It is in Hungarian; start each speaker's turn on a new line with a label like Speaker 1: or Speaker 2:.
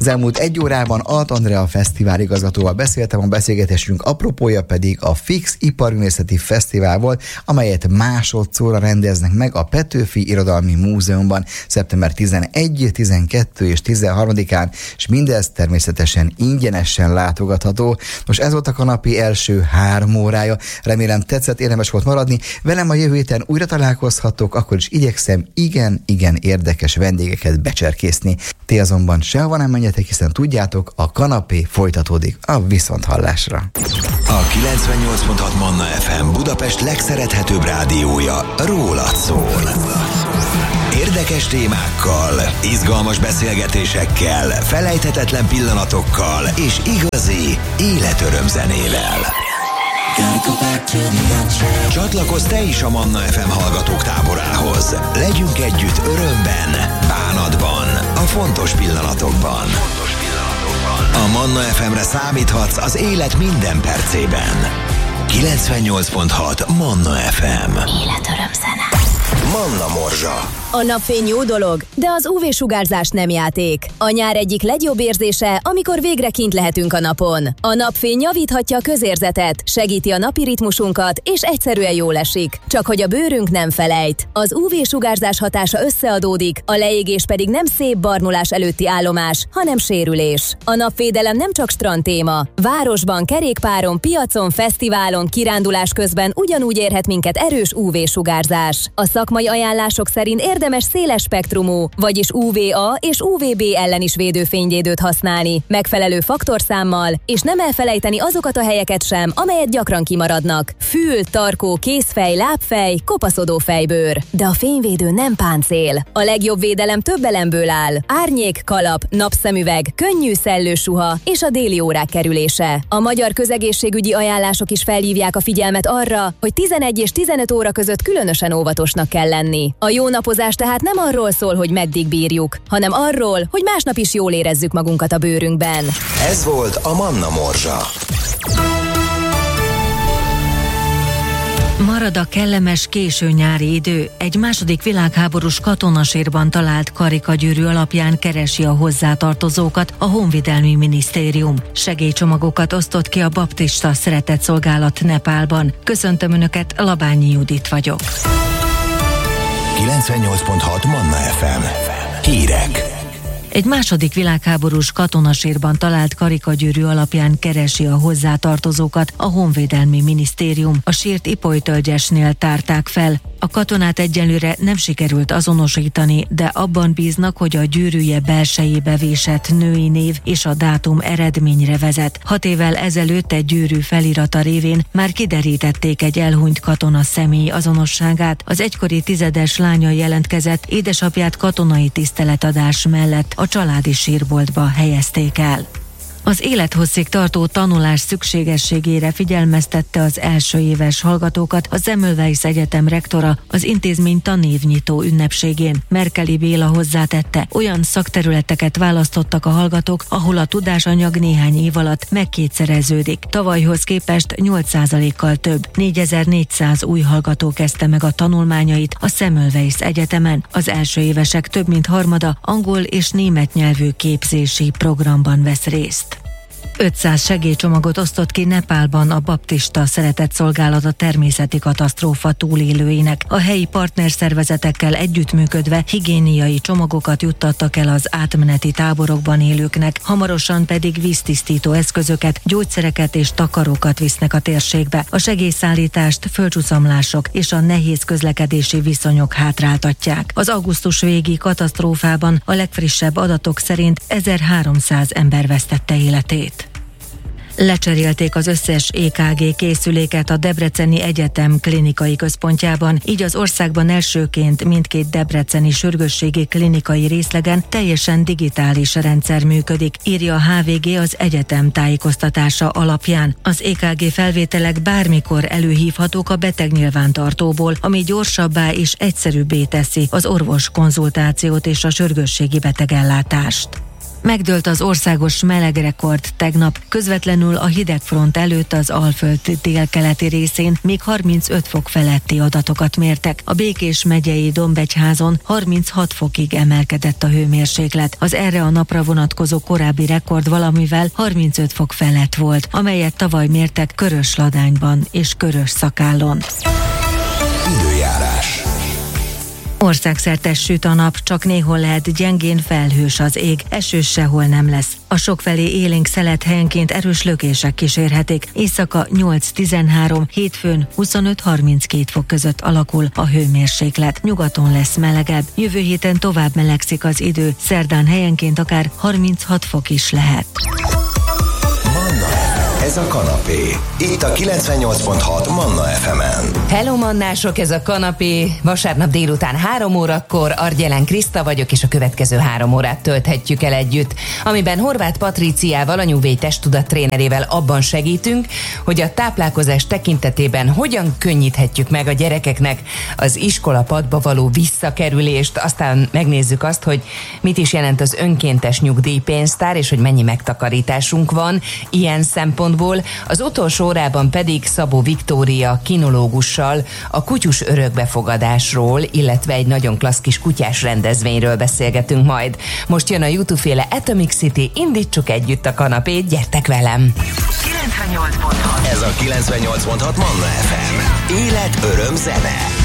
Speaker 1: Az elmúlt egy órában Alt Andrea Fesztivál igazgatóval beszéltem, a beszélgetésünk apropója pedig a Fix Iparművészeti Fesztivál volt, amelyet másodszorra rendeznek meg a Petőfi Irodalmi Múzeumban szeptember 11, 12 és 13-án, és mindez természetesen ingyenesen látogatható. Most ez volt a kanapi első 3 órája. Remélem tetszett, érdemes volt maradni. Velem a jövő héten újra találkozhatok, akkor is igyekszem igen érdekes vendégeket becserkészni. Ti azonban sehova nem menjetek, hiszen tudjátok, a kanapé folytatódik a viszonthallásra.
Speaker 2: A 98.6 Manna FM Budapest legszerethetőbb rádiója rólad szól. Érdekes témákkal, izgalmas beszélgetésekkel, felejthetetlen pillanatokkal és igazi életörömzenével. Csatlakozz te is a Manna FM hallgatók táborához. Legyünk együtt örömben, bánatban, a fontos pillanatokban. A Manna FM-re számíthatsz az élet minden percében. 98.6 Manna FM.
Speaker 3: Életörömzene.
Speaker 2: Manna Morzsa.
Speaker 3: A napfény jó dolog, de az UV-sugárzás nem játék. A nyár egyik legjobb érzése, amikor végre kint lehetünk a napon. A napfény javíthatja a közérzetet, segíti a napi ritmusunkat, és egyszerűen jól esik. Csak hogy a bőrünk nem felejt. Az UV-sugárzás hatása összeadódik, a leégés pedig nem szép barnulás előtti állomás, hanem sérülés. A napvédelem nem csak strandtéma. Városban, kerékpáron, piacon, fesztiválon, kirándulás közben ugyanúgy érhet minket erős UV-sugárzás. A szakmai ajánlások szerint érdemes széles spektrumú, vagyis UVA és UVB ellen is védőfényvédőt használni, megfelelő faktorszámmal, és nem elfelejteni azokat a helyeket sem, amelyet gyakran kimaradnak. Fül, tarkó, kézfej, lábfej, kopaszodó fejbőr. De a fényvédő nem páncél. A legjobb védelem több elemből áll. Árnyék, kalap, napszemüveg, könnyű szellősuha és a déli órák kerülése. A magyar közegészségügyi ajánlások is felhívják a figyelmet arra, hogy 11 és 15 óra között különösen óvatosnak kell lenni. A jó napozás tehát nem arról szól, hogy meddig bírjuk, hanem arról, hogy másnap is jól érezzük magunkat a bőrünkben.
Speaker 2: Ez volt a Manna Morzsa.
Speaker 4: Marad a kellemes késő nyári idő. Egy második világháborús katonasírban talált karikagyűrű alapján keresi a hozzátartozókat a Honvédelmi Minisztérium. Segélycsomagokat osztott ki a baptista szeretetszolgálat Nepálban. Köszöntöm Önöket, Labányi Judit vagyok.
Speaker 2: 98.6 Manna FM. Hírek.
Speaker 4: Egy második világháborús katonasírban talált karikagyűrű alapján keresi a hozzátartozókat a Honvédelmi Minisztérium. A sírt Ipolytölgyesnél tárták fel. A katonát egyelőre nem sikerült azonosítani, de abban bíznak, hogy a gyűrűje belsejébe vésett női név és a dátum eredményre vezet. 6 évvel ezelőtt egy gyűrű felirata révén már kiderítették egy elhunyt katona személyi azonosságát. Az egykori 10-es lánya jelentkezett, édesapját katonai tiszteletadás mellett a családi sírboltba helyezték el. Az élethosszig tartó tanulás szükségességére figyelmeztette az első éves hallgatókat a Semmelweis Egyetem rektora az intézmény tanévnyitó ünnepségén. Merkeli Béla hozzátette, olyan szakterületeket választottak a hallgatók, ahol a tudásanyag néhány év alatt megkétszereződik. Tavalyhoz képest 8%-kal több, 4400 új hallgató kezdte meg a tanulmányait a Semmelweis Egyetemen. Az első évesek több mint harmada angol és német nyelvű képzési programban vesz részt. 500 segélycsomagot osztott ki Nepálban a baptista szeretetszolgálat a természeti katasztrófa túlélőinek. A helyi partnerszervezetekkel együttműködve higiéniai csomagokat juttattak el az átmeneti táborokban élőknek, hamarosan pedig víztisztító eszközöket, gyógyszereket és takarókat visznek a térségbe. A segélyszállítást földcsúszamlások és a nehéz közlekedési viszonyok hátráltatják. Az augusztus végi katasztrófában a legfrissebb adatok szerint 1300 ember vesztette életét. Lecserélték az összes EKG készüléket a Debreceni Egyetem klinikai központjában, így az országban elsőként mindkét debreceni sürgősségi klinikai részlegen teljesen digitális rendszer működik, írja a HVG az egyetem tájékoztatása alapján. Az EKG felvételek bármikor előhívhatók a betegnyilvántartóból, ami gyorsabbá és egyszerűbbé teszi az orvos konzultációt és a sürgősségi betegellátást. Megdőlt az országos melegrekord tegnap. Közvetlenül a hidegfront előtt az Alföld délkeleti részén még 35 fok feletti adatokat mértek. A Békés megyei Dombegyházon 36 fokig emelkedett a hőmérséklet. Az erre a napra vonatkozó korábbi rekord valamivel 35 fok felett volt, amelyet tavaly mértek Körösladányban és Körösszakállon.
Speaker 2: Időjárás.
Speaker 4: Országszerte süt a nap, csak néhol lehet gyengén felhős az ég, esős sehol nem lesz. A sokfelé élénk szelet helyenként erős lökések kísérhetik. Éjszaka 8-13, hétfőn 25-32 fok között alakul a hőmérséklet. Nyugaton lesz melegebb, jövő héten tovább melegszik az idő, szerdán helyenként akár 36 fok is lehet.
Speaker 2: Ez a kanapé. Itt a 98.6 Manna FM-en.
Speaker 5: Hello mannások, ez a kanapé. Vasárnap délután 3 órakor Argyelen Kriszta vagyok, és a következő 3 órát tölthetjük el együtt, amiben Horváth Patriciával, a New Way testtudat trénerével abban segítünk, hogy a táplálkozás tekintetében hogyan könnyíthetjük meg a gyerekeknek az iskolapadba való visszakerülést. Aztán megnézzük azt, hogy mit is jelent az önkéntes nyugdíjpénztár, és hogy mennyi megtakarításunk van ilyen szempontból. Az utolsó órában pedig Szabó Viktória kinológussal a kutyus örökbefogadásról, illetve egy nagyon klassz kis kutyás rendezvényről beszélgetünk majd. Most jön a YouTube-féle Atomic City, indítsuk együtt a kanapét, gyertek velem!
Speaker 2: 98.6. Ez a 98.6 Manna FM. Élet, öröm, zene.